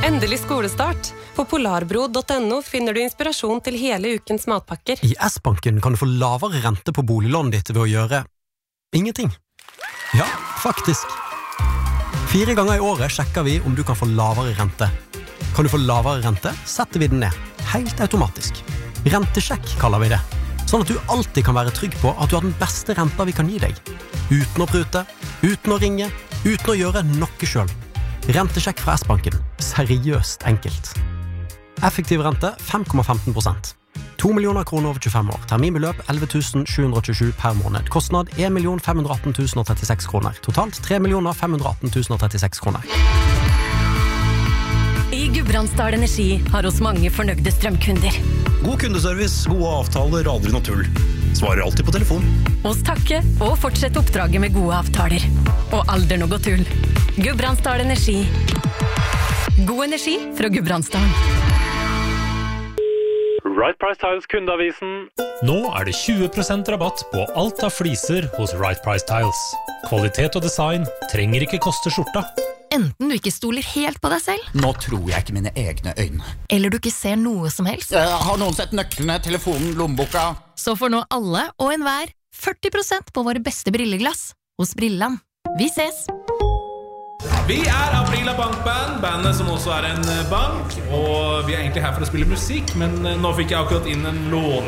Endelig skolestart. På polarbro.no finner du inspirasjon til hele ukens matpakker. I S-banken kan du få lavere rente på boliglånet ditt ved å gjøre ingenting. Ja, faktisk. 4 ganger i året sjekker vi om du kan få lavere rente. Kan du få lavere rente, setter vi den ned. Helt automatisk. Rentesjekk kaller vi det. Sånn at du alltid kan være trygg på at du har den beste renta vi kan gi deg. Uten å prute, uten å ringe, uten å gjøre noe selv. Rentesjekk fra S-banken. Seriøst enkelt. Effektiv rente 5,15%. 2 millioner kroner over 25 år. Terminbeløp 11 727 per måned. Kostnad 1 518 036 kroner. Totalt 3 518 036 kroner. I Gudbrandsdal Energi har oss mange fornøyde strømkunder. God kundeservice, gode avtaler, aldri noe tull. Svarer alltid på telefon. Oss takke og fortsette oppdraget med gode avtaler. Og aldri noe tull. Gudbrandsdal Energi. God energi fra Gudbrandsdalen. Right Price Tiles kundeavisen. Nå det 20% rabatt på alt av fliser hos Right Price Tiles. Kvalitet og design trenger ikke koste skjorta. Enten du ikke stoler helt på deg selv. Nå tror jeg ikke mine egne øyne. Eller du ikke ser noe som helst. Har noen sett nøklene, telefonen, lommeboka? Så får nå alle og enhver 40% på våre beste brilleglass hos Brilland. Vi ses! Vi Aprila Bankband, bandet som også en bank. Og vi egentlig her for å spille musikk, men nå fikk jeg akkurat inn en låne